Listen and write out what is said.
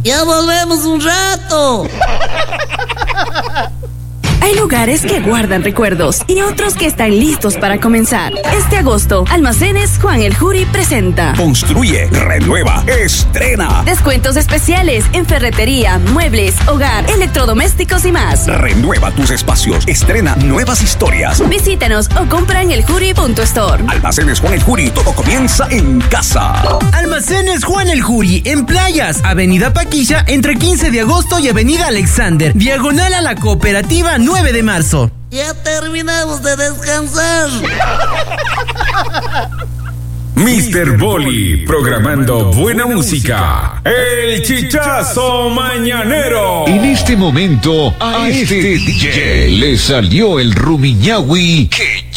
Ya volvemos un rato. Hay lugares que guardan recuerdos y otros que están listos para comenzar. Este agosto, Almacenes Juan el Juri presenta Construye, renueva, estrena. descuentos especiales en ferretería, muebles, hogar, electrodomésticos y más. Renueva tus espacios, estrena nuevas historias. Visítanos o compra en eljuri.store. Almacenes Juan el Juri, todo comienza en casa. Almacenes Juan el Juri, en Playas, Avenida Paquilla, entre 15 de agosto y Avenida Alexander, diagonal a la Cooperativa 9 de marzo. Ya terminamos de descansar. Mr. Boli, programando buena música. El Chichazo Mañanero. En este momento, a este DJ le salió el rumiñahui que